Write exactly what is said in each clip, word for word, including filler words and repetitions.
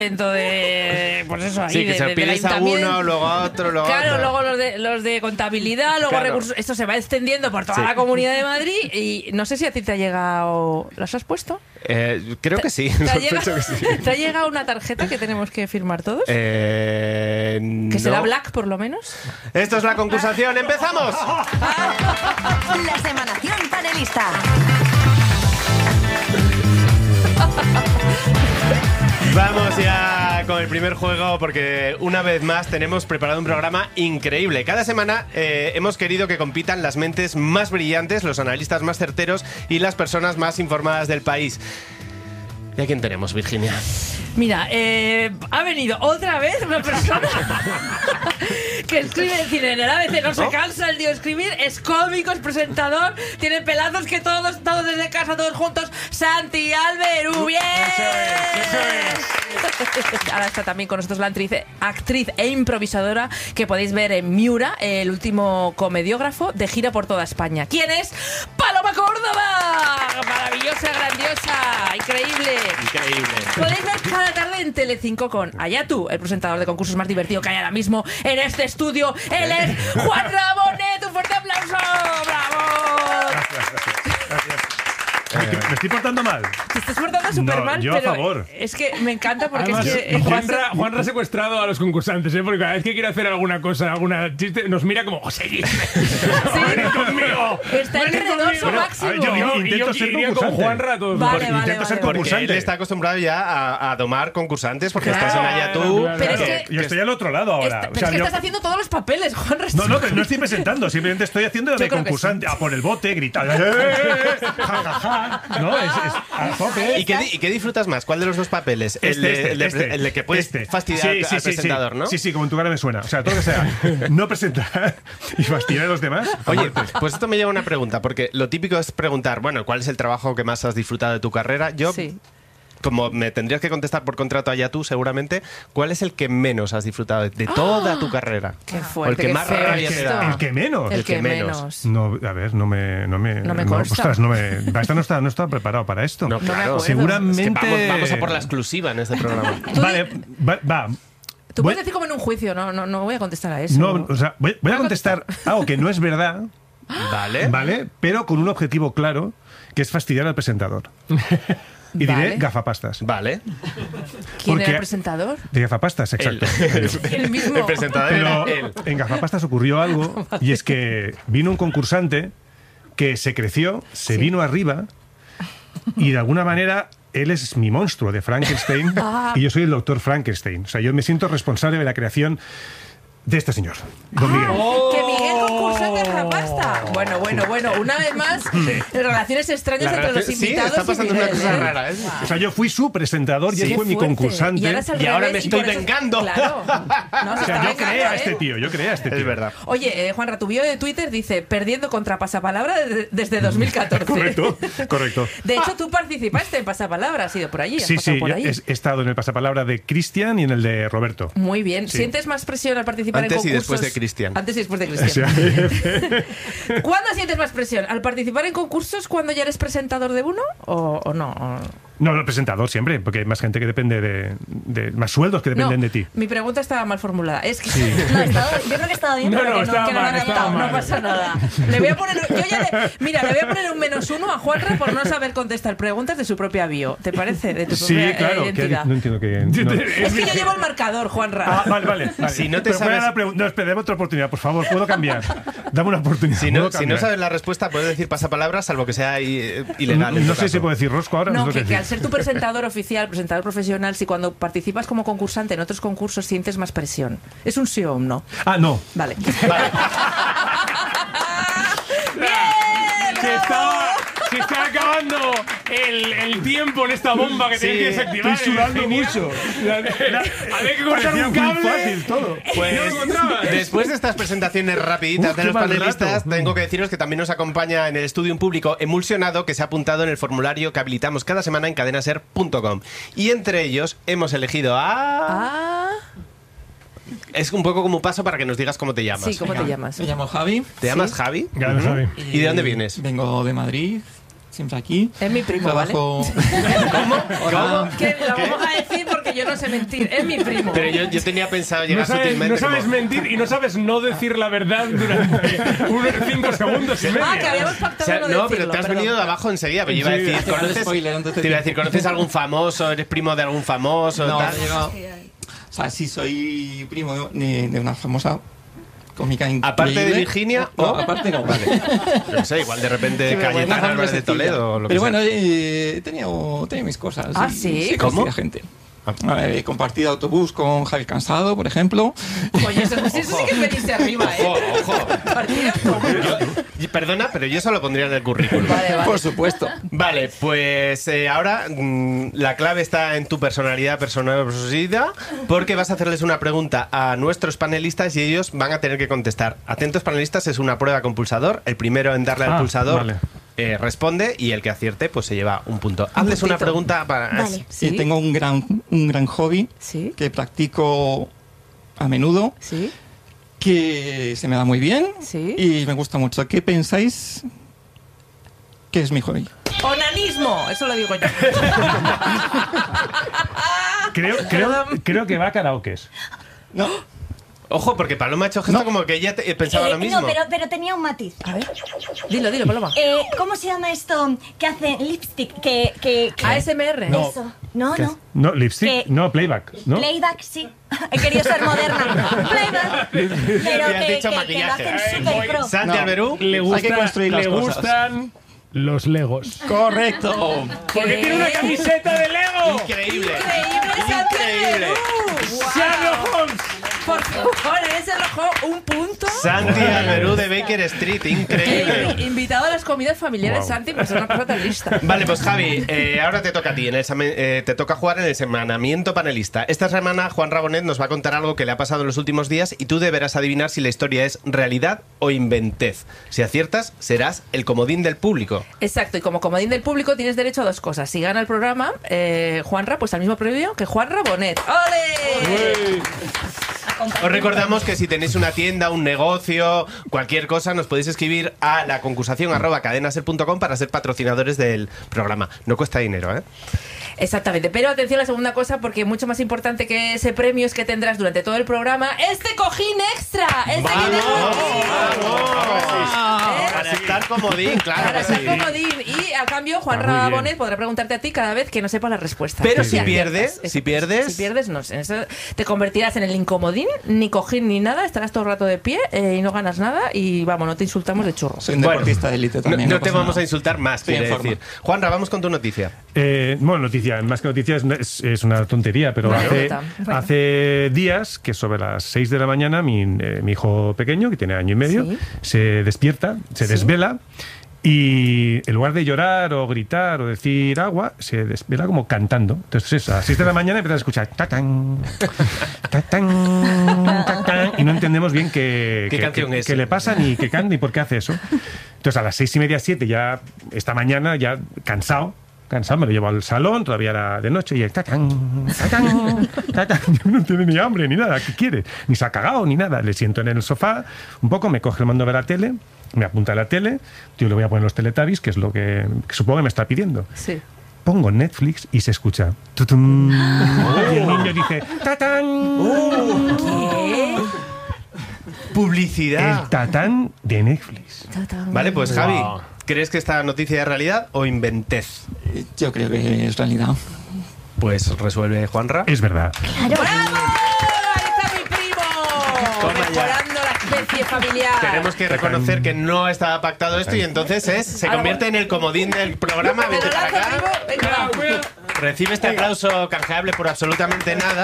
de, pues eso, ahí sí, que de, se de, pides a uno, luego a otro, luego claro, a otro. luego los de, los de contabilidad, luego claro. recursos. Esto se va extendiendo por toda sí. la Comunidad de Madrid y no sé si a ti te ha llegado. ¿Las has puesto? Eh, creo que sí. ¿Te ha, Sospecho llegado, que sí. ¿Te ha llegado una tarjeta que tenemos que firmar todos? Eh, ¿Que no. será Black, por lo menos? Esto es la concursación. ¡Empezamos! La semanación panelista. Vamos ya con el primer juego porque una vez más tenemos preparado un programa increíble. Cada semana eh, hemos querido que compitan las mentes más brillantes, los analistas más certeros y las personas más informadas del país. ¿Y a quién tenemos, Virginia? Mira, eh, ha venido otra vez una persona que escribe en cine en el A B C, no se cansa el tío de escribir, es cómico, es presentador, tiene pelazos que todos, todos desde casa, todos juntos. Santi Alberú, bien. Eso es, eso es. Ahora está también con nosotros la actriz, actriz e improvisadora que podéis ver en Miura, el último comediógrafo de gira por toda España. ¿Quién es? ¡Paloma Córdoba! Maravillosa, grandiosa, increíble. Increíble. Podéis ver cada tarde en Telecinco con Ayatu, el presentador de concursos más divertido que hay ahora mismo en este estudio. Él es Juan Ramonet. Un fuerte aplauso. ¡Bravo! Gracias, gracias, gracias. Me, me estoy portando mal. Te estás portando súper No, mal, yo a pero favor. es que me encanta porque Además, es que... Juanra, Juanra ha secuestrado a los concursantes, ¿eh? Porque cada vez que quiere hacer alguna cosa, alguna chiste, nos mira como, ¡oh, seguidme! ¡Venid conmigo! Está ¡Venid enredoso conmigo! máximo. A ver, yo digo, Y intento yo ser iría con concursante. Juanra a todos Vale, lados. vale, Intento vale, ser vale. Porque concursante. él está acostumbrado ya a, a domar concursantes porque Claro, estás en Ayatu. claro, Pero es claro. que... Yo estoy al otro lado ahora. Esta- O pero sea, es que yo- estás haciendo todos los papeles, Juan. No, no, pero no estoy presentando, simplemente estoy haciendo Yo de creo que concursante, sí. a por el bote, gritar. ¡Eh, eh, eh! ¡Ja, ja, ja! No, es, es a tope. ¿Y qué, di- ¿Y qué disfrutas más? ¿Cuál de los dos papeles? El, Este, de, este, el, de, este, el de que puedes este. fastidiar Sí, al, sí, al sí, presentador, sí. ¿no? Sí, sí, como en tu cara me suena. O sea, todo lo que sea no presentar y fastidiar a los demás. Oye, pues esto me lleva a una pregunta, porque lo típico es preguntar, bueno, ¿cuál es el trabajo que más has disfrutado de tu carrera? Yo, Sí. como me tendrías que contestar por contrato allá tú, seguramente, ¿cuál es el que menos has disfrutado de, de toda tu carrera? Qué O fuerte, el que qué más feo rabia te esto. da. El que menos. El el que que menos. menos. No, a ver, no me. No me, No me consta. ostras, no me. Esta no está, no está preparado para esto. No, me claro. acuerdo. Seguramente. Es que vamos, vamos a por la exclusiva en este programa. Vale, va. va. Tú Voy- puedes decir como en un juicio, no, no, no voy a contestar a eso. No, o sea, voy, voy a contestar algo que no es verdad, ¿Vale? ¿vale? Pero con un objetivo claro, que es fastidiar al presentador. Y diré Vale. gafapastas. Vale. ¿Quién porque- era el presentador? De gafapastas, exacto. El mismo. El presentador era Pero él. en gafapastas ocurrió algo, y es que vino un concursante que se creció, se Sí. vino arriba, y de alguna manera él es mi monstruo de Frankenstein, Ah. y yo soy el doctor Frankenstein. O sea, yo me siento responsable de la creación de este señor, don Miguel. Que Miguel concursa en Gafapasta. Bueno, bueno, bueno. Una vez más, relaciones extrañas La entre los relación- sí, invitados. está y pasando una Miguel, cosa ¿eh? rara, ¿eh? O sea, yo fui su presentador y Sí. él fue Qué mi fuerte. concursante. Y ahora, es al Y ahora revés, me y estoy por eso- vengando. Claro. No, se O sea, está yo creé vengando, a este ¿eh? tío, yo creé a este tío. Es verdad. Oye, eh, Juanra, tu bio de Twitter dice perdiendo contra Pasapalabra de- desde dos mil catorce. Correcto, correcto. De hecho, tú participaste en Pasapalabra, has ido por allí. has Sí, pasado sí, por yo ahí. he, he estado en el pasapalabra de Cristian y en el de Roberto. Muy bien. Sí. ¿Sientes más presión al participar Antes y en concursos? después de Cristian. Antes y después de O sea, Cristian. ¿Cuándo sientes más presión? ¿Al participar en concursos cuando ya eres presentador de uno o, o no? O- no, no, presentador siempre, porque hay más gente que depende de, de- más sueldos que dependen no, de ti. Mi pregunta estaba mal formulada. Es que No, he estado- yo creo que estaba bien, No, pero no, que estaba que no me mal, ha estaba adaptado. mal. no pasa nada. Le voy a poner, yo ya le- mira, le voy a poner un menos uno a Juanra por no saber contestar preguntas de su propia bio. ¿Te parece? De tu Sí, propia eh, claro, que identidad. no entiendo que... no. Es que yo llevo el marcador, Juanra. Ah, vale, vale. vale. Si no te Pero ¿cuál era sabes- la pregun- No, espera, dame otra oportunidad, por favor, puedo cambiar. Dame una oportunidad. Si no, puedo si no cambiar. sabes la respuesta, puedes decir pasapalabra, salvo que sea i- ilegal. en No tu sé caso. si puedo decir rosco ahora. No, sé que, qué que al decir. ser tu presentador oficial, presentador profesional, si cuando participas como concursante en otros concursos sientes más presión. ¿Es un sí o un no? Ah, no. Vale. Se está, se está acabando el, el tiempo en esta bomba que Sí, tienes que desactivar. estoy sudando Genial. mucho. Había que cortar Parecía un muy cable. fácil todo. Pues ¿No lo encontrabas? después de estas presentaciones rapiditas Uf, de qué los mal panelistas, rato. tengo que deciros que también nos acompaña en el estudio un público emulsionado que se ha apuntado en el formulario que habilitamos cada semana en cadenaser punto com. Y entre ellos hemos elegido a... Ah, Es un poco como un paso para que nos digas cómo te llamas. sí, ¿cómo te llamas? Me llamo Javi. ¿Te llamas Javi? Grande, Javi. ¿Y de dónde vienes? Vengo de Madrid. siempre aquí. Es mi primo, Trabajo... ¿Cómo? ¿Cómo? Que lo vamos a decir porque yo no sé mentir. Es mi primo. Pero yo, yo tenía pensado llegar No sabes, sutilmente no sabes como- mentir y no sabes no decir la verdad durante unos cinco segundos y medio. Ah, que habíamos O pactado sea, no no, decirlo, pero te has perdón. venido de abajo enseguida. Pero yo iba a decir, Enseguida. ¿conoces, Spoiler, entonces- te iba a decir, ¿conoces algún famoso? ¿Eres primo de algún famoso? No, tal? no he llegado. O sea, sí soy primo de, de una famosa cómica increíble. Aparte de Virginia, No, o- aparte no. Vale. No sé, igual de repente Sí, pero bueno, Cayetana una Álvarez de sencilla. Toledo o lo que Pero sea. bueno, eh, he tenido, he tenido mis cosas. Ah, y ¿sí? sé ¿Cómo? conocer a gente. A ver, he compartido autobús con Javier Cansado, por ejemplo. Oye, eso, eso sí que es venirse arriba, ¿eh? Ojo, ojo. Partida autobús. Yo- perdona, pero yo eso lo pondría en el currículum. Vale, vale. Por supuesto. Vale, pues eh, ahora mm, la clave está en tu personalidad, personalidad, porque vas a hacerles una pregunta a nuestros panelistas y ellos van a tener que contestar. Atentos panelistas, es una prueba con pulsador. El primero en darle al Ah, pulsador vale. eh, responde y el que acierte pues se lleva un punto. Hazles una puntito. pregunta para... Vale. Sí. Eh, tengo un gran, un gran hobby Sí. que practico a menudo, Sí. que se me da muy bien Sí. y me gusta mucho. ¿Qué pensáis que es mi hobby? Onanismo, eso lo digo yo. Creo, creo, creo que va a karaokes. No, Ojo, porque Paloma ha hecho gesto No. como que ella te- pensaba Eh, lo mismo. No, pero, pero tenía un matiz. A ver. Dilo, dilo, Paloma. Eh, ¿Cómo se llama esto que hace lipstick? Que, que, que- A S M R. No. Eso. No, ¿Qué? no. No, lipstick, Que- no, playback, ¿no? Playback, sí. He querido ser moderna. Playback. Pero Habías que, dicho que, que lo maquillaje. hacen Eh, super pro. Santi No. Alberú. Le, Hay gusta, que construir las le cosas. gustan los Legos. correcto. Porque tiene una camiseta de Lego. Increíble. Increíble, Santi Increíble. Alberú. Guau. Sherlock Holmes. Por favor, en ese rojo un punto. Santi Alberú de Baker Street, increíble. Eh, invitado a las comidas familiares, Wow. Santi, pues es una cosa tan lista. Vale, pues Javi, eh, ahora te toca a ti, en el examen- eh, te toca jugar en el semanamiento panelista. Esta semana Juan Rabonet nos va a contar algo que le ha pasado en los últimos días y tú deberás adivinar si la historia es realidad o inventez. Si aciertas, serás el comodín del público. Exacto, y como comodín del público tienes derecho a dos cosas. Si gana el programa, eh, Juanra, pues al mismo premio que Juan Rabonet. ¡Ole! Os recordamos que si tenéis una tienda, un negocio, cualquier cosa, nos podéis escribir a la concursación arroba cadenaser punto com para ser patrocinadores del programa. No cuesta dinero, ¿eh? Exactamente, pero atención a la segunda cosa, porque mucho más importante que ese premio es que tendrás durante todo el programa este cojín extra. Este que tengo aquí. ¡Vamos! Para estar comodín, claro Para que ser sí. comodín. Y a cambio, Juan Ah, muy bien. Rabonet podrá preguntarte a ti cada vez que no sepa la respuesta. Pero Sí, si aciertas. pierdes, Exacto. si pierdes- Si pierdes, no. En eso te convertirás en el incomodín, ni cojín ni nada, estarás todo el rato de pie eh, y no ganas nada y vamos, no te insultamos de churro. Soy un Bueno, deportista de élite No, también. no te pasa vamos nada. a insultar más, Estoy quiere en forma. decir. Juanra, vamos con tu noticia. Eh, bueno, noticia, más que noticia es, es- es una tontería, pero Una hace, nota. Bueno. hace días que sobre las seis de la mañana mi, eh, mi hijo pequeño, que tiene año y medio, Sí. se despierta, se Sí. desvela y en lugar de llorar o gritar o decir agua, se desvela como cantando. Entonces a las seis de la mañana empiezas a escuchar tatán, tatán, tatán, y no entendemos bien qué, ¿Qué canción qué- es? qué le pasa, ni qué canta, ni por qué hace eso. Entonces a las seis y media, siete, ya esta mañana, ya cansado, cansado, me lo llevo al salón, todavía era de noche, y el tatán, tatán, tatán, no tiene ni hambre ni nada, ¿qué quiere? Ni se ha cagado ni nada. Le siento en el sofá, un poco, me coge el mando de la tele, me apunta a la tele, yo le voy a poner los Teletubbies, que es lo que, que supongo que me está pidiendo. Sí. Pongo Netflix y se escucha. Tutum. Y el niño dice, ¡tatán! ¿Qué? Publicidad. El tatán de Netflix. Vale, pues Javi, Wow. ¿crees que esta noticia es realidad o inventez? Eh, Yo creo que es realidad. Pues resuelve Juanra. Es verdad. ¡Bravo! ¡Ahí está mi primo! Toma ya. Mejorando la especie familiar. Tenemos que reconocer que no estaba pactado esto y entonces es, se Ahora convierte en el comodín del programa. Te Vete lo para lanzo, acá. primo. Venga, va. Recibe este aplauso canjeable por absolutamente nada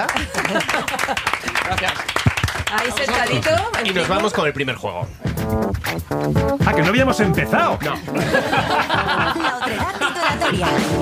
Ahí sentadito. el y nos primo. vamos con el primer juego. Ah, que no habíamos empezado. No. La otredad titulatoria.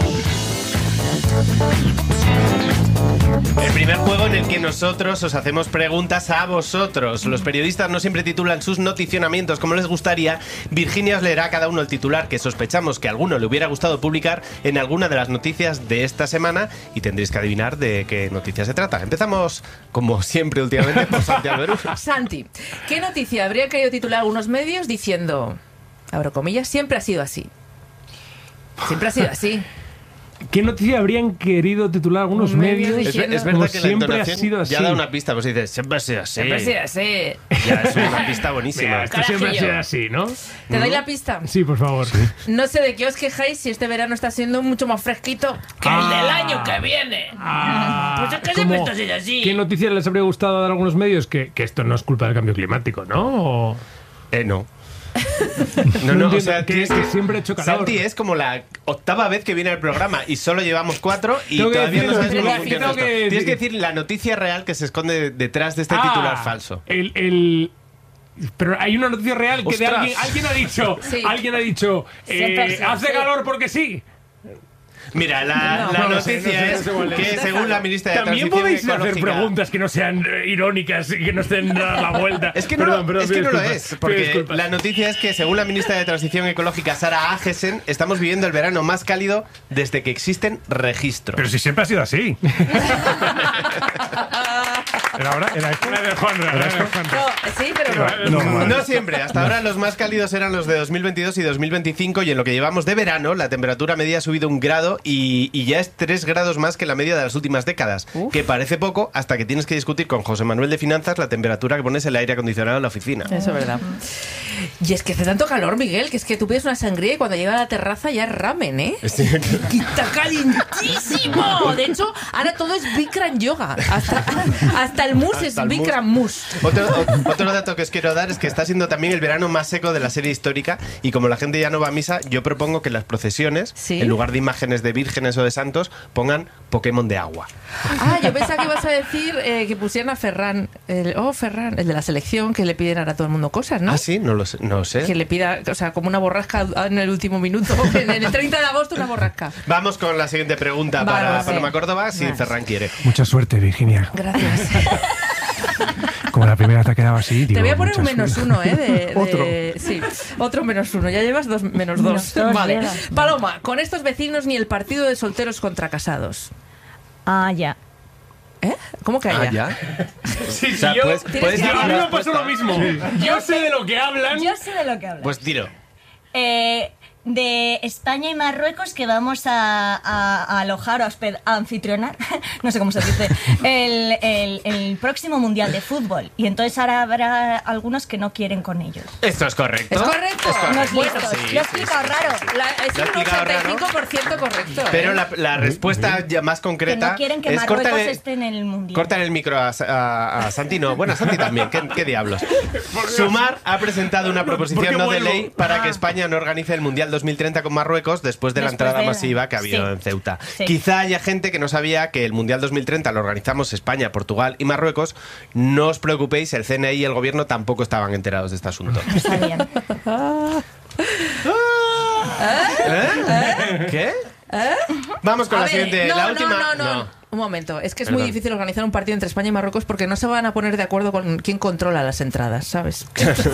El primer juego en el que nosotros os hacemos preguntas a vosotros. Los periodistas no siempre titulan sus noticionamientos como les gustaría. Virginia os leerá a cada uno el titular que sospechamos que a alguno le hubiera gustado publicar en alguna de las noticias de esta semana y tendréis que adivinar de qué noticia se trata. Empezamos, como siempre últimamente, por Santi Alberú. Santi, ¿qué noticia habría querido titular algunos medios diciendo, abro comillas, siempre ha sido así? Siempre ha sido así. ¿Qué noticia habrían querido titular algunos Un medio medios? Es, diciendo- es Como verdad que la siempre ha entonación sido así. ya da una pista, pues dices, siempre ha sido así. Siempre ha sido así. Ya es una pista buenísima. Mira, esto siempre ha Carajillo. sido así, ¿no? ¿Te doy la pista? Sí, por favor. No sé de qué os quejáis si este verano está siendo mucho más fresquito que el del año que viene. Ah, Pues es que ¿cómo? siempre está siendo así. ¿Qué noticias les habría gustado dar a algunos medios? Que, que esto no es culpa del cambio climático, ¿no? O- Eh, no. No, No no, o entiendo, sea, que- tienes que siempre ha hecho calor. Santi es como la octava vez que viene al programa y solo llevamos cuatro y Tengo que todavía no decirlo, sabes cómo tengo funciona esto. que- Tienes que decir la noticia real que se esconde detrás de este Ah, titular falso. El, el- Pero hay una noticia real que de ¡Ostras! alguien, alguien ha dicho, Sí. alguien ha dicho, Siempre eh, así, hace sí. calor porque sí. Mira, la, No, la no lo sé, noticia no sé, no es sé cuál es. que según la ministra de También Transición podéis hacer Ecológica... preguntas que no sean eh, irónicas y que no estén dando la vuelta. Es que no, Perdón, lo, perdón, es, que pido no lo disculpas, es, pido porque disculpas. la noticia es que según la ministra de Transición Ecológica, Sara Agesen, estamos viviendo el verano más cálido desde que existen registros. Pero si siempre ha sido así. Era ahora, era esto. Una de Juanra, una de Juanra. No, sí, pero no. No, vale. No siempre, hasta ahora los más cálidos eran los de dos mil veintidós y dos mil veinticinco y en lo que llevamos de verano la temperatura media ha subido un grado y, y ya es tres grados más que la media de las últimas décadas, Uf. que parece poco hasta que tienes que discutir con José Manuel de Finanzas la temperatura que pones el aire acondicionado en la oficina. Eso es verdad. Y es que hace tanto calor, Miguel, que es que tú pides una sangría y cuando llega a la terraza ya es ramen, ¿eh? Estoy- Y está calentísimo. De hecho, ahora todo es Bikram yoga. Hasta, hasta el mousse Hasta es el Bikram mousse. Otro, o- otro dato que os quiero dar es que está siendo también el verano más seco de la serie histórica y como la gente ya no va a misa, yo propongo que en las procesiones, ¿Sí? en lugar de imágenes de vírgenes o de santos, pongan Pokémon de agua. Ah, yo pensaba que ibas a decir eh, que pusieran a Ferran. El, oh, Ferran, el de la selección, que le piden ahora a todo el mundo cosas, ¿no? Ah, sí, no lo sé. No sé. Que le pida, o sea, como una borrasca en el último minuto. En el treinta de agosto, una borrasca. Vamos con la siguiente pregunta Vale, para sí. Paloma Córdoba, si Vale. Ferran quiere. Mucha suerte, Virginia. Gracias. Como la primera te ha quedado así, Te digo, voy a poner un mucha menos suerte. uno, ¿eh? De, de- Otro. Sí, otro menos uno. Ya llevas dos menos dos. Menos dos, Vale. llega. Paloma, con estos vecinos ni el partido de solteros contra casados. Ah, ya. ¿Eh? ¿Cómo que Ah, haya? ya. Sí, sí, O sea, yo, puedes- tienes puedes que- dar a mí una me pasó respuesta. lo mismo. Yo sé de lo que hablan. Yo sé de lo que hablas. Pues tiro. Eh, de España y Marruecos que vamos a, a- a alojar o a, hosped- a anfitrionar, no sé cómo se dice, el, el- el próximo Mundial de Fútbol. Y entonces ahora habrá algunos que no quieren con ellos. Esto es correcto. ¿Es correcto? Unos Bueno, listos. sí, Lo he sí, explicado sí, raro. sí. La, es Lo has un explicado ochenta y raro. cinco por ciento correcto. Pero ¿eh? la, la respuesta ya más Que concreta no quieren que es Marruecos córtale, esté en el Mundial. córtale el micro a, a- a Santi, no. Bueno, a Santi también, ¿qué, qué diablos? Sumar ha presentado una proposición qué no de vuelvo? ley para que Ah. España no organice el Mundial dos mil treinta con Marruecos después de la Después entrada de la- masiva que ha habido sí. en Ceuta. Sí. Quizá haya gente que no sabía que el Mundial dos mil treinta lo organizamos España, Portugal y Marruecos. No os preocupéis, el C N I y el gobierno tampoco estaban enterados de este asunto. No sabían. ¿Eh? ¿Qué? Vamos con A la ver, siguiente, no, la no, última. No, no, Un momento, es que es Perdón. muy difícil organizar un partido entre España y Marruecos porque no se van a poner de acuerdo con quién controla las entradas, ¿sabes?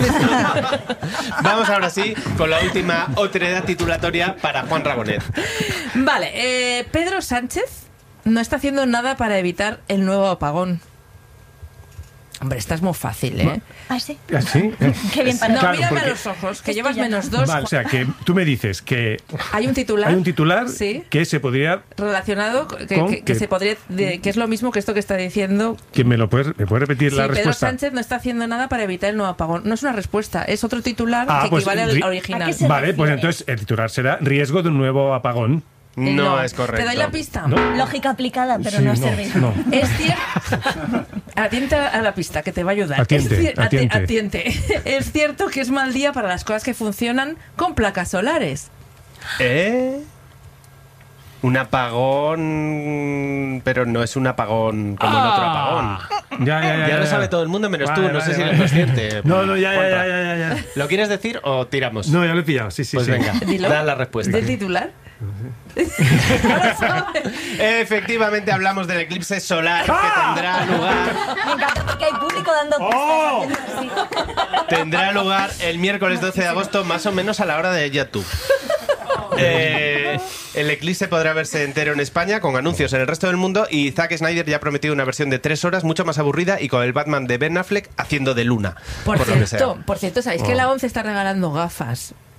Vamos ahora sí con la última otredad titulatoria para Juan Rabonet. Vale, eh, Pedro Sánchez no está haciendo nada para evitar el nuevo apagón. Hombre, esta es muy fácil, ¿eh? Ah, sí. ¿Ah, sí? Eh, Qué bien para No, Claro, mírame porque- a los ojos, que Esto llevas ya menos no. dos. Vale, o sea, que tú me dices que Hay un titular. hay un titular Sí. que se podría... Relacionado, que, ¿Con que- que qué? se podría, de- que es lo mismo que esto que está diciendo. que ¿Me lo puedes, me puedes repetir Sí, la Pedro respuesta? Sánchez no está haciendo nada para evitar el nuevo apagón. No es una respuesta, es otro titular Ah, que pues, equivale al ri- original. ¿A qué se Vale, pues refiere? entonces el titular será riesgo de un nuevo apagón. No, es correcto. ¿Te doy la pista? ¿No? Lógica aplicada, pero Sí, no ha no, servido. no. Es cierto. Atiente a la pista, que te va a ayudar. Atiente, es cier- ati- atiente. atiente. Es cierto que es mal día para las cosas que funcionan con placas solares. ¿Eh? Un apagón, pero no es un apagón como el otro apagón. Ya, ya, ya. Ya lo ya. sabe todo el mundo menos Vale, tú, no vale, sé si vale. eres consciente. No, no, ya, ya, Juanra. ya, ya, ya, ya. ¿Lo quieres decir o tiramos? No, ya lo he pillado, sí, sí, Pues sí. venga, Dilo. da la respuesta. ¿Del titular? No lo sabe. Efectivamente hablamos del eclipse solar ¡Ah! que tendrá lugar, Me encanta porque hay público dando pistas. ¡Oh! haciendo así. tendrá lugar el miércoles doce de agosto, más o menos a la hora de YouTube. Eh, el eclipse podrá verse entero en España con anuncios en el resto del mundo y Zack Snyder ya ha prometido una versión de tres horas mucho más aburrida y con el Batman de Ben Affleck haciendo de luna. Por, lo que sea. cierto, por cierto, ¿sabéis que la ONCE está regalando gafas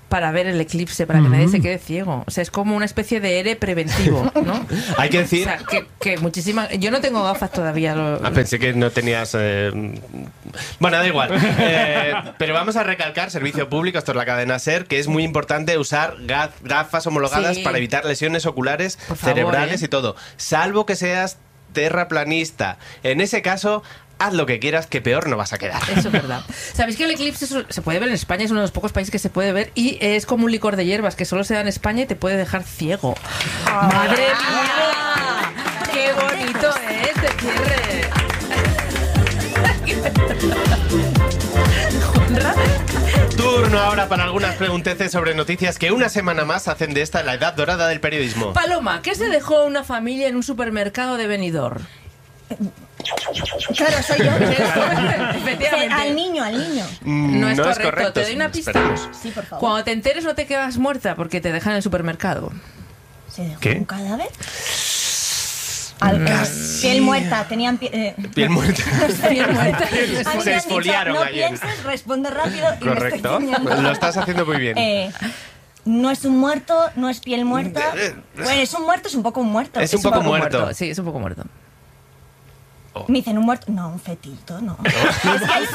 para ver el eclipse, para que nadie se quede ciego. O sea, es como una especie de E R E preventivo, ¿no? Hay que decir... O sea, que, que muchísimas... Yo no tengo gafas todavía. Lo... Ah, pensé que no tenías... Eh... Bueno, da igual. Eh, pero vamos a recalcar, servicio público, esto es la cadena SER, que es muy importante usar gaf gafas homologadas Sí. para evitar lesiones oculares, Por favor, cerebrales ¿eh? y todo. Salvo que seas terraplanista. En ese caso, haz lo que quieras, que peor no vas a quedar. Eso es verdad. ¿Sabéis que el eclipse se puede ver en España? Es uno de los pocos países que se puede ver y es como un licor de hierbas que solo se da en España y te puede dejar ciego. ¡Madre mía! ¡Qué bonito es de cierre! Turno ahora para algunas pregunteces sobre noticias que una semana más hacen de esta la edad dorada del periodismo. Paloma, ¿qué se dejó una familia en un supermercado de Benidorm? Claro, soy yo. Efectivamente. Al niño, al niño. Mm, No es correcto, te doy una pista. esperemos. Sí, por favor. Cuando te enteres no te quedas muerta porque te dejan en el supermercado. ¿Se dejó ¿Qué? un cadáver? Al, eh, piel muerta, tenían pie- eh, Piel muerta. Piel muerta. a mí me han Se dicho, exfoliaron no ayer. pienses, responde rápido y Correcto. me estoy ciñendo. Lo estás haciendo muy bien. Eh, no es un muerto, no es piel muerta. Bueno, es un muerto, es un poco un muerto. Es un poco muerto. Sí, es un poco muerto. Me dicen un muerto. No, un fetito, no. Es que hay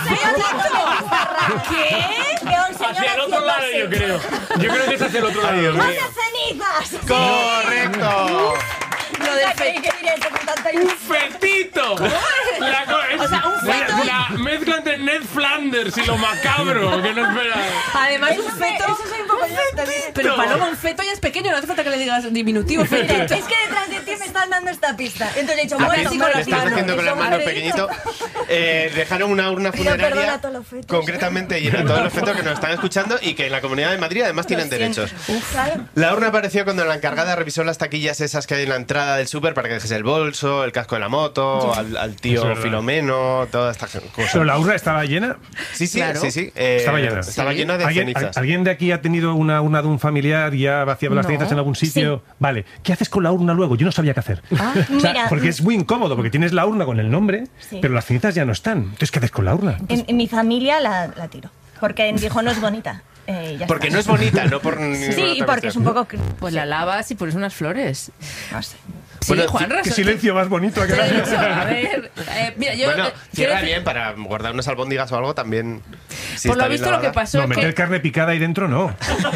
feo. ¿Qué? Veo a un señor Hacia el otro lado, yo haciendo creo. Yo creo que es hacia el otro lado. Dios ¡Más mío. de cenizas! ¡Correcto! Lo del ¿Qué fe- diré eso con tanta ¡Un ilusión? fetito! La, co- es- O sea, un feto. La, la mezcla entre Ned Flanders y lo macabro, que no espera. Además, un Eso me- feto. eso soy un poco yo también. Pero Paloma, un feto ya es pequeño, no hace falta que le digas diminutivo fetito. Es que detrás de ti me están dando esta pista. Entonces he dicho, Ah, bueno, sí, le con las estás manos, haciendo con las eso, manos madre. pequeñito. Eh, dejaron una urna Pido perdón funeraria a todos los fetos. concretamente llena de todos los fetos que nos están escuchando y que en la Comunidad de Madrid además tienen derechos. ¿Sabes? La urna apareció cuando la encargada revisó las taquillas esas que hay en la entrada del súper para que dejes el bolso, el casco de la moto, al, al Es tío verdad. Filomeno, todas estas cosas. Pero la urna estaba llena. Sí, sí, Claro. sí, sí. eh, Estaba llena. Estaba Sí. llena de ¿Alguien, cenizas. al- ¿Alguien de aquí ha tenido una urna de un familiar y ha vaciado las No. cenizas en algún sitio? Vale. ¿Qué haces con la urna luego? Yo no sabía qué hacer. O sea, Mira. porque es muy incómodo, porque tienes la urna con el nombre, Sí. pero las cenizas ya no están. Entonces, ¿qué haces con la urna? En, en mi familia la, la tiro. Porque dijo, no es bonita. Eh, ya Porque está. no es bonita, no por ninguna Sí, y otra porque es un cuestión. poco... Pues la lavas y pones unas flores. No sé. Sí, Bueno, Juan Qué Raso. silencio más bonito. Te que lo he dicho. A ver, eh, mira, yo. Bueno, eh, quiero cierra decir- bien para guardar unas albóndigas o algo también. si Por está lo bien visto, lo que lavada. pasó No, es meter que. carne picada ahí dentro, no.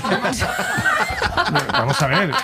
Vamos a ver.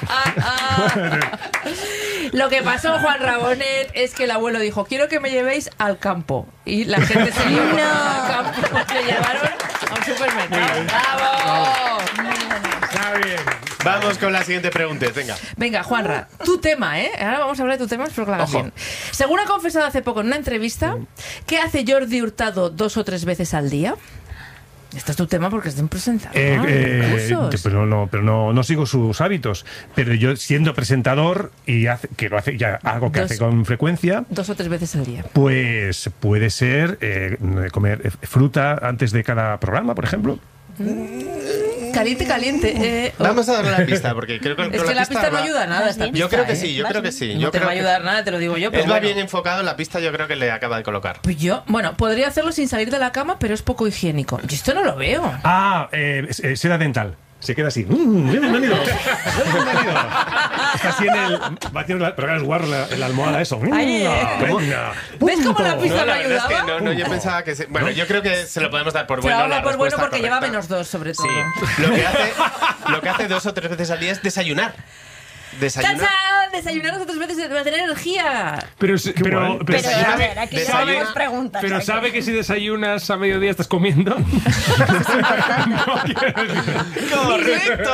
Lo que pasó, Juan Rabonet, es que el abuelo dijo: quiero que me llevéis al campo. Y la gente se llevó al campo. Le llevaron a un supermercado. ¡Bravo! Está bien. Vamos con la siguiente pregunta, venga. Venga, Juanra, tu tema, ¿eh? Ahora vamos a hablar de tu tema, espero que lo hagas Ojo. bien. Según ha confesado hace poco en una entrevista, ¿qué hace Jordi Hurtado dos o tres veces al día? Este es tu tema porque es de un presentador. Eh, eh, Cursos. pero no, pero no, no sigo sus hábitos. Pero yo, siendo presentador y hace- que lo hace ya algo que Dos. hace con frecuencia, Dos o tres veces al día. pues puede ser eh, comer eh, fruta antes de cada programa, por ejemplo. Caliente, caliente. Eh, oh. Vamos a darle la pista, porque creo que Es que la pista no va- ayuda a nada. Más Esta bien. pista, Yo creo que ¿eh? sí, yo Más creo que bien. sí. No yo te creo va a que ayudar nada, te lo digo yo. Pero Él va bueno. bien enfocado en la pista, yo creo que le acaba de colocar. Pues yo, bueno, podría hacerlo sin salir de la cama, pero es poco higiénico. Yo esto no lo veo. Ah, eh, es- eh, seda dental. Se queda así. Mm, bienvenido. Bienvenido. Está así en el. Va haciendo la, pero claro, es guarro la, en la almohada, eso. Mm, Ay, eh. venga, ¿Ves cómo la punto. pista No, la no verdad es que ayudaba? no, no, yo pensaba que... se- bueno, yo creo que se lo podemos dar por Se lo bueno. habla la por bueno respuesta porque lleva correcta. menos dos, sobre todo. Sí. Lo que, hace, lo que hace dos o tres veces al día es desayunar. Desayunar. ¡Chacha! Desayunar dos o tres veces para tener energía. Pero, se- pero, guay. pero, Pero, Desayuna- a ver, aquí desayuna- tenemos preguntas. pero aquí. sabe que si desayunas a mediodía estás comiendo. ¡Correcto!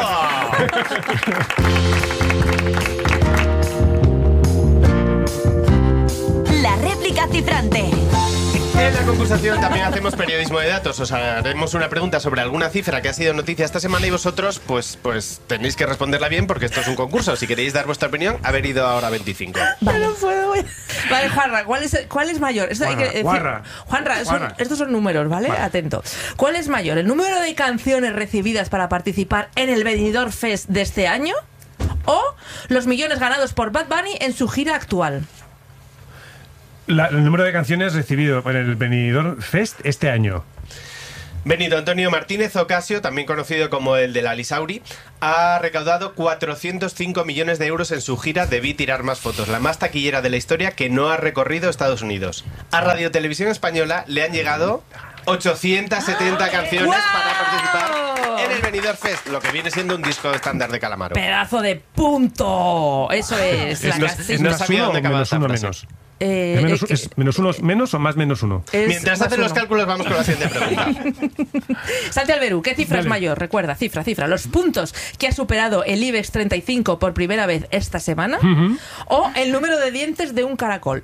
La réplica cifrante. En la concursación también hacemos periodismo de datos. Os haremos una pregunta sobre alguna cifra que ha sido noticia esta semana y vosotros, pues, pues tenéis que responderla bien porque esto es un concurso. Si queréis dar vuestra opinión, haber ido ahora a veinticinco. Vale. No puedo. Vale, Juanra, ¿cuál es, cuál es mayor? Esto hay que Juanra, decir- Juanra. Juanra, son- Juanra. estos son números, ¿vale? Atento. ¿Cuál es mayor? ¿El número de canciones recibidas para participar en el Benidorm Fest de este año? ¿O los millones ganados por Bad Bunny en su gira actual? La- el número de canciones recibido en el Benidorm Fest este año. Benito Antonio Martínez Ocasio, también conocido como el de la Lisauri, ha recaudado cuatrocientos cinco millones de euros en su gira Debí tirar más fotos, la más taquillera de la historia que no ha recorrido Estados Unidos. A Radio Televisión Española le han llegado ochocientas setenta canciones ¡Guau! para participar en el Benidorm Fest, lo que viene siendo un disco estándar de Calamaro. Pedazo de punto. Eso es. ¿Es, la no es, casita. es no más sabía uno o dónde acababa menos esta uno frase. menos? Eh, ¿Es menos, eh, que- es menos uno menos o más menos uno? es Mientras más hacen los uno. cálculos, vamos con la siguiente pregunta. Santi Alberú, ¿qué cifra es Dale. mayor? Recuerda, cifra, cifra. Los puntos que ha superado el IBEX treinta y cinco por primera vez esta semana o el número de dientes de un caracol.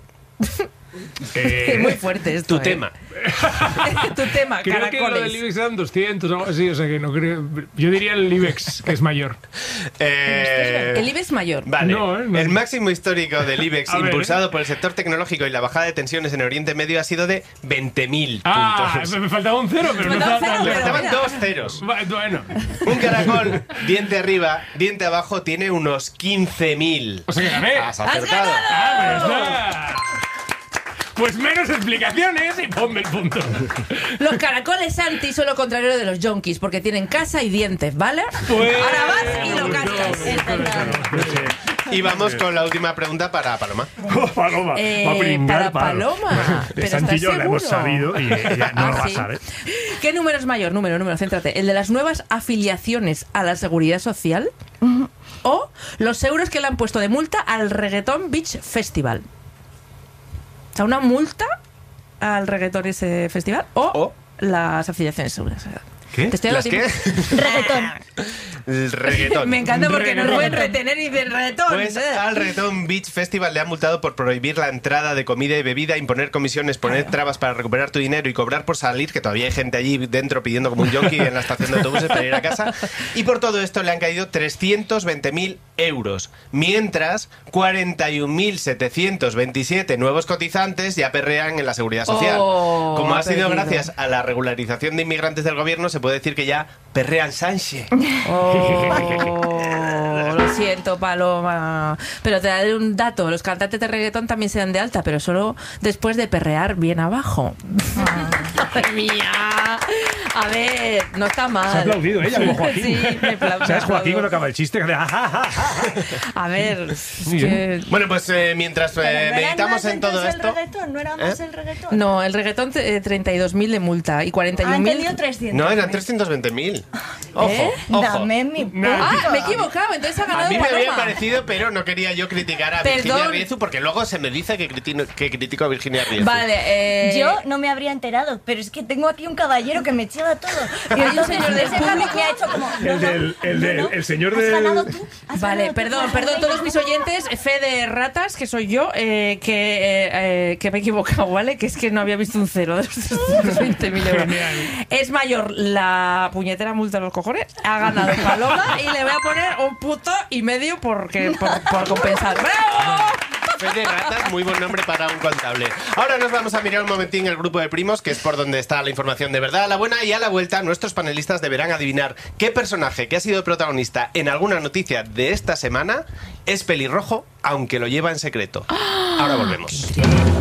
Eh, Es muy fuerte esto. Tu ¿eh? tema. Tu tema, Creo que lo del caracoles. IBEX eran doscientos o algo así, o sea que no creo. Yo diría el IBEX, que es mayor. Eh, El IBEX mayor. Vale, No, eh, no. el máximo histórico del IBEX A ver, impulsado eh. por el sector tecnológico y la bajada de tensiones en Oriente Medio ha sido de veinte mil Ah, puntos. me faltaba un cero, pero Me no faltaba estaba un tan cero, lejos. Estaban mira. dos ceros. Va- Bueno, Un caracol, diente arriba, diente abajo, tiene unos quince mil. o sea que gané. Has ¡Has acertado. ganado! Ah, pues está. Pues menos explicaciones y ponme el punto. Los caracoles, Santi, son lo contrario de los yonkis, porque tienen casa y dientes, ¿vale? Pues- Ahora vas y lo cascas. Es verdad. Y vamos con la última pregunta para Paloma. Oh, Paloma, Eh, va a pringar, para Pablo. Paloma. De Pero Santi y yo ¿estás lo hemos seguro? sabido y ella no Ah, lo va ¿sí? a saber. ¿Qué número es mayor? Número, número, céntrate. ¿El de las nuevas afiliaciones a la seguridad social? ¿O los euros que le han puesto de multa al Reggaeton Beach Festival? O sea, una multa al reggaetón ese festival o, O- las afiliaciones de seguridad social. ¿Qué? Te estoy ¿Las dando qué? tiempo. Reggaetón. El reggaetón. Me encanta porque no Reggaetón. pueden retener y dicen reggaetón. Pues al Reggaeton Beach Festival le han multado por prohibir la entrada de comida y bebida, imponer comisiones, poner trabas para recuperar tu dinero y cobrar por salir, que todavía hay gente allí dentro pidiendo como un yonki en la estación de autobuses para ir a casa. Y por todo esto le han caído trescientos veinte mil euros, mientras cuarenta y un mil setecientos veintisiete nuevos cotizantes ya perrean en la seguridad social. Oh, Como ha sido apellido. gracias a la regularización de inmigrantes del gobierno, se puede decir que ya perrean Sánchez. Oh, lo siento, Paloma. Pero te daré un dato. Los cantantes de reggaetón también se dan de alta, pero solo después de perrear bien abajo. Madre mía. A ver, no está mal. Se ha aplaudido ella, como Joaquín. Sí, me apla- ¿Sabes, me Joaquín, cuando aplaudo. acaba el chiste? Que hace, "Ja, ja, ja, ja". A ver, es Muy que- Bueno, pues eh, mientras Pero eh, ¿no era meditamos más en todo entonces esto... el reggaetón? ¿No era más ¿Eh? el reggaetón? No, el reggaetón eh, treinta y dos mil de multa y cuarenta y Ah, un mil. entendido trescientos. No, eran trescientos veinte mil. Ojo, ¿Eh? ojo. Dame mi punto. Ah, me he equivocado, entonces ha A ganado mí me había Paloma. parecido, pero no quería yo criticar a Perdón. Virginia Riezu, porque luego se me dice que, criti- que critico a Virginia Riezu. Vale, eh... Yo no me habría enterado, pero es que tengo aquí un caballero que me chiva todo. Y Hay un entonces señor del ese rato público. me ha hecho como... El del- el del- el señor ¿Has del- ganado tú? ¿Has Vale, ganado tú? perdón, ¿Has perdón, ganado todos tú? mis oyentes, fe de ratas, que soy yo, eh, que, eh, eh, que me he equivocado, ¿vale? Que es que no había visto un cero de los trescientos veinte mil euros. Es mayor la puñetera multa de los cojones, ha ganado Paloma y le voy a poner un puto y medio porque, por, por compensar. ¡Bravo! Fe de ratas, muy buen nombre para un contable. Ahora nos vamos a mirar un momentín el grupo de primos, que es por donde está la información de verdad, la buena, y a la vuelta nuestros panelistas deberán adivinar qué personaje que ha sido protagonista en alguna noticia de esta semana es pelirrojo, aunque lo lleva en secreto. Ahora volvemos.